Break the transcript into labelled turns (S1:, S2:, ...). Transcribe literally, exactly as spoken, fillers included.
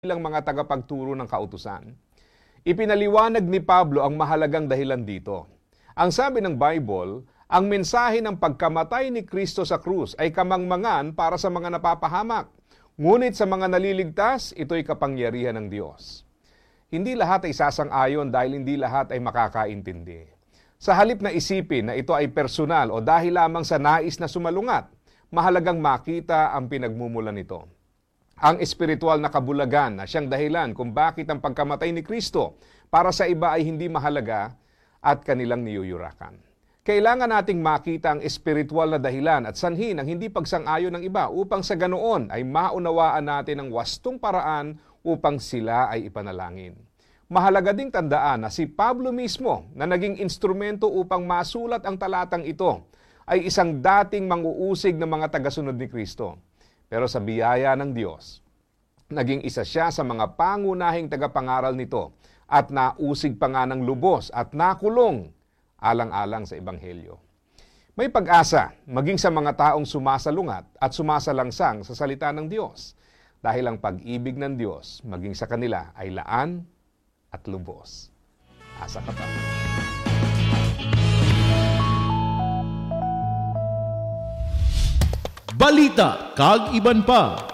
S1: bilang mga tagapagturo ng kautusan. Ipinaliwanag ni Pablo ang mahalagang dahilan dito. Ang sabi ng Bible, ang mensahe ng pagkamatay ni Kristo sa krus ay kamangmangan para sa mga napapahamak. Ngunit sa mga naliligtas, ito'y kapangyarihan ng Diyos. Hindi lahat ay sasang-ayon dahil hindi lahat ay makakaintindi. Sa halip na isipin na ito ay personal o dahil lamang sa nais na sumalungat, mahalagang makita ang pinagmumulan nito. Ang espiritual na kabulagan na siyang dahilan kung bakit ang pagkamatay ni Kristo para sa iba ay hindi mahalaga at kanilang niyuyurakan. Kailangan nating makita ang espiritual na dahilan at sanhi ng hindi pagsang-ayon ng iba upang sa ganoon ay maunawaan natin ang wastong paraan upang sila ay ipanalangin. Mahalaga ding tandaan na si Pablo mismo na naging instrumento upang masulat ang talatang ito ay isang dating manguusig ng mga tagasunod ni Kristo. Pero sa biyaya ng Diyos, naging isa siya sa mga pangunahing tagapangaral nito at nausig pa nga ng lubos at nakulong alang-alang sa Ebanghelyo. May pag-asa maging sa mga taong sumasalungat at sumasalangsang sa salita ng Diyos dahil ang pag-ibig ng Diyos maging sa kanila ay laan at lubos. Asa ka pa.
S2: Balita kag iban pa.